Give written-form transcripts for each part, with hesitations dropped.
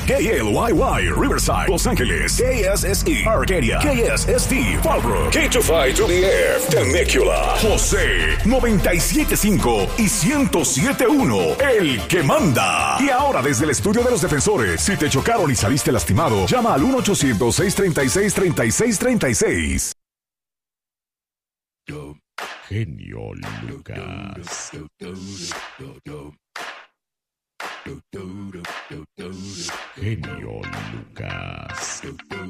KLYY, Riverside, Los Ángeles. KSSE, Arcadia. KSST, Fallbrook. K25-2DF, Temecula. José, 97.5 y 107.1, el que manda. Y ahora desde el estudio de los defensores, si te chocaron y saliste lastimado, llama al 1-800-636-3636. Genio Lucas. Genio Lucas.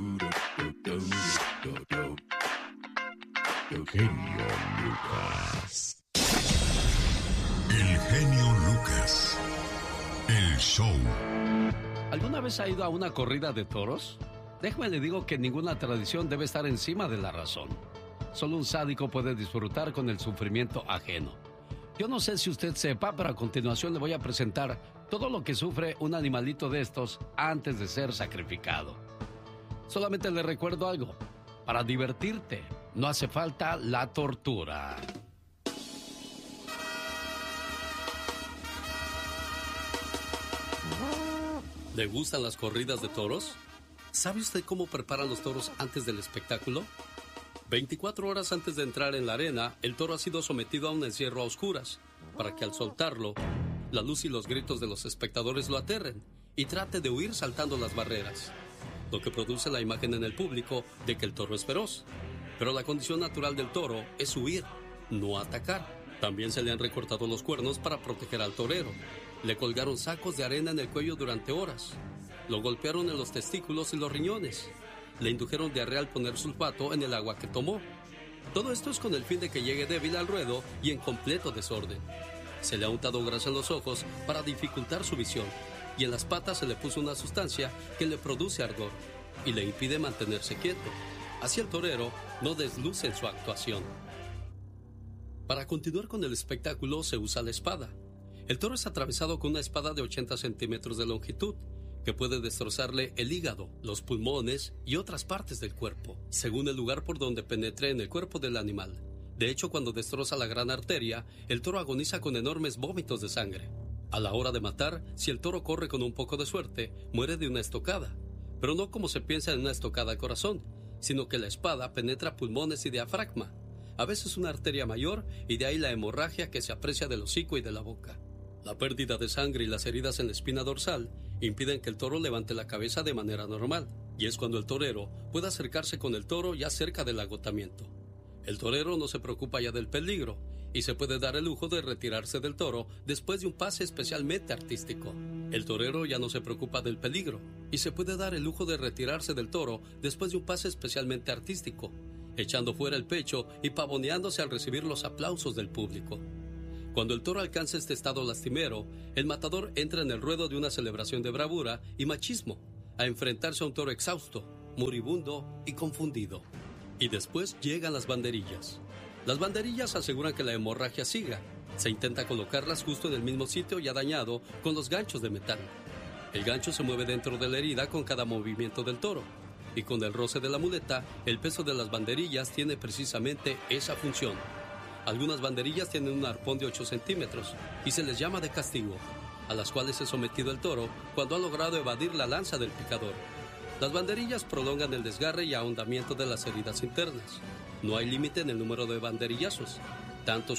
Genio Lucas. El genio Lucas. El show. ¿Alguna vez ha ido a una corrida de toros? Déjame le digo que ninguna tradición debe estar encima de la razón. Solo un sádico puede disfrutar con el sufrimiento ajeno. Yo no sé si usted sepa, pero a continuación le voy a presentar todo lo que sufre un animalito de estos antes de ser sacrificado. Solamente le recuerdo algo. Para divertirte, no hace falta la tortura. ¿Le gustan las corridas de toros? ¿Sabe usted cómo preparan los toros antes del espectáculo? 24 horas antes de entrar en la arena, el toro ha sido sometido a un encierro a oscuras, para que al soltarlo, la luz y los gritos de los espectadores lo aterren y trate de huir saltando las barreras, lo que produce la imagen en el público de que el toro es feroz. Pero la condición natural del toro es huir, no atacar. También se le han recortado los cuernos para proteger al torero. Le colgaron sacos de arena en el cuello durante horas. Lo golpearon en los testículos y los riñones. Le indujeron diarrea al poner sulfato en el agua que tomó. Todo esto es con el fin de que llegue débil al ruedo y en completo desorden. Se le ha untado grasa en los ojos para dificultar su visión, y en las patas se le puso una sustancia que le produce ardor y le impide mantenerse quieto. Así el torero no desluce en su actuación. Para continuar con el espectáculo se usa la espada. El toro es atravesado con una espada de 80 centímetros de longitud, que puede destrozarle el hígado, los pulmones y otras partes del cuerpo, según el lugar por donde penetre en el cuerpo del animal. De hecho, cuando destroza la gran arteria, el toro agoniza con enormes vómitos de sangre. A la hora de matar, si el toro corre con un poco de suerte, muere de una estocada. Pero no como se piensa en una estocada al corazón, sino que la espada penetra pulmones y diafragma, a veces una arteria mayor, y de ahí la hemorragia que se aprecia del hocico y de la boca. La pérdida de sangre y las heridas en la espina dorsal impiden que el toro levante la cabeza de manera normal, y es cuando el torero puede acercarse con el toro ya cerca del agotamiento. El torero no se preocupa ya del peligro y se puede dar el lujo de retirarse del toro después de un pase especialmente artístico. El torero ya no se preocupa del peligro y se puede dar el lujo de retirarse del toro después de un pase especialmente artístico, echando fuera el pecho y pavoneándose al recibir los aplausos del público. Cuando el toro alcanza este estado lastimero, el matador entra en el ruedo de una celebración de bravura y machismo, a enfrentarse a un toro exhausto, moribundo y confundido. Y después llegan las banderillas. Las banderillas aseguran que la hemorragia siga. Se intenta colocarlas justo en el mismo sitio ya dañado con los ganchos de metal. El gancho se mueve dentro de la herida con cada movimiento del toro, y con el roce de la muleta, el peso de las banderillas tiene precisamente esa función. Algunas banderillas tienen un arpón de 8 centímetros y se les llama de castigo, a las cuales es sometido el toro cuando ha logrado evadir la lanza del picador. Las banderillas prolongan el desgarre y ahondamiento de las heridas internas. No hay límite en el número de banderillazos, tantos